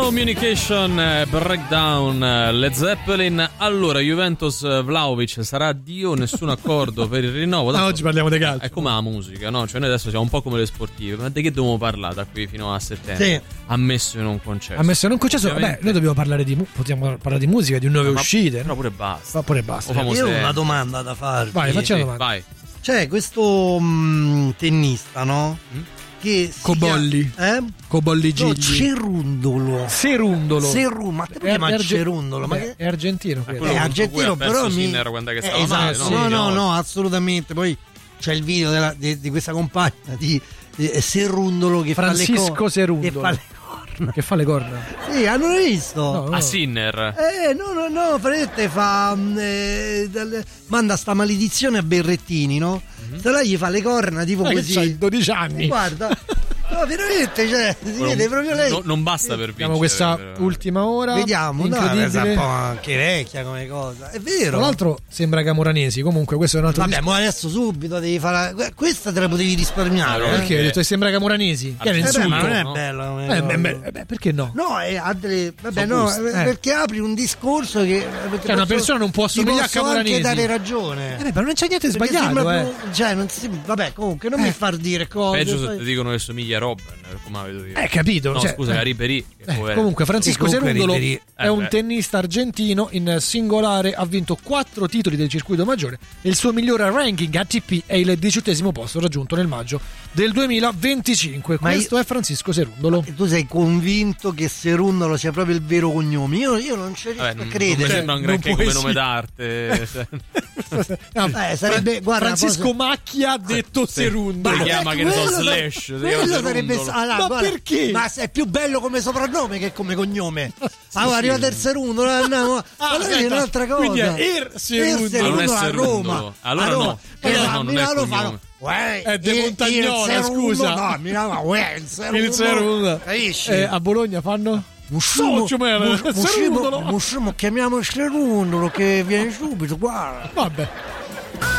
Communication Breakdown, Led Zeppelin. Allora, Juventus Vlahovic sarà addio, nessun accordo per il rinnovo. Ma oggi parliamo di calcio. È come la musica, no? Cioè noi adesso siamo un po' come le sportive. Ma di che dobbiamo parlare da qui fino a settembre? Sì. Ammesso e non concesso. Ammesso e non concesso. Ovviamente. Beh, noi dobbiamo parlare potremmo parlare di musica, di nuove uscite. Però pure basta. Ma pure basta. Io ho una domanda da farvi. Vai, facciamo una domanda. Vai. C'è questo tennista, no? Che Cobolli. Cobolli No, Gigli. Cerundolo. Serundolo. Ma te lo chiama Cerundolo? Ma che... È argentino. Quello È contro argentino, cui ha perso però Sinner quando è che stava esatto, male, no? no, assolutamente. Poi c'è il video di questa compagna di Serundolo che Francisco fa le Serundolo. che fa le corna. Che fa le corna. Sì, hanno visto? No. A Sinner. No, praticamente manda sta maledizione a Berrettini, no? Se lei gli fa le corna tipo Che così. c'hai 12 anni. Guarda. No, veramente, cioè, si vede proprio lei. Non basta per vincere. Vediamo questa però. ultima ora. Vediamo, incredibile. un po' anche vecchia come cosa. È vero. Tra l'altro sembra Camoranesi. Comunque questo è un altro Vabbè, ma adesso subito devi fare. Questa te la potevi risparmiare. Perché hai detto che sembra Camoranesi? Che è un insulto? Ma non è no? bella come cosa. Perché no? No, ha delle. Vabbè, Sono no, gusti. perché apri un discorso che. Cioè, una persona non può assomigliare a Ti posso Camoranesi. anche dare ragione. Ma non c'è niente di Perché sbagliato, sembra più- cioè, non si. Vabbè, comunque, non mi far dire cose. Peggio se poi- ti dicono che somiglia a Robben, come vedo io. Capito? No, Cioè, scusa, a Ribéry. comunque Francisco Sì, comunque Cerundolo Ribéry. è un beh. tennista argentino in singolare, ha vinto 4 titoli del circuito maggiore e il suo migliore ranking ATP è il 18° posto raggiunto nel maggio del 2025. Ma Questo è Francisco Cerundolo. E tu sei convinto che Serundolo sia proprio il vero cognome? Io non ci riesco Vabbè, a non mi credere. sembra un non granché puoi come nome sì. d'arte. Cioè, Sarebbe, guarda, Francisco Macchia ha detto Cerundolo. si chiama, che ne so, quello Slash. si chiama quello sarebbe Cerundolo. Ma perché? Ma è più bello come soprannome che come cognome. Allora, arriva il Serundolo, andiamo. Allora è aspetta, un'altra cosa. quindi è Cerundolo. Ma non è a Serundolo. Roma. Allora a Roma. no. Che No, a non è Milano cognome. fanno. Uè, È De Montagnola, il Serundolo, scusa. No, a Milano, il Serundolo. Il Cerundolo. Capisci? A Bologna fanno? Muscimo, chiamiamo Serundolo che viene subito, guarda. Vabbè.